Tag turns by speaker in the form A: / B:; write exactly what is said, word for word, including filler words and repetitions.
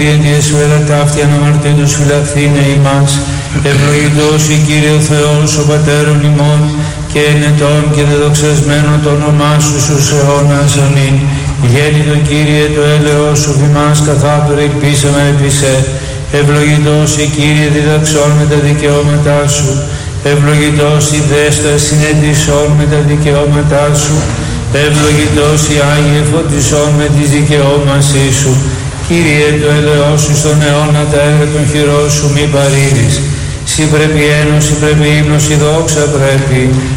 A: Κύριε Ιησού, έλα ταύτη αναμαρτήτως φυλαχθήνε ημάς. Ευλογητός η Κύριε Θεός, ο Πατέρων ημών, και ενετών και δεδοξασμένο το όνομά σου στους αιώνας. Αμήν. Γέννητο Κύριε το έλεος σου φημάς καθάπερ ελπίσαμε επί σε. Ευλογητός η Κύριε διδαξών με τα δικαιώματά σου. Ευλογητός η δέστα συνετησών με τα δικαιώματά σου. Ευλογητός η Άγιε φωτισών με τις δικαιώμασή σου. Κύριε το έλεος σου στον αιώνα τα έργα των χειρών σου μη παρήρεις. Συ πρέπει ένωση, πρέπει ύμνος, η δόξα πρέπει.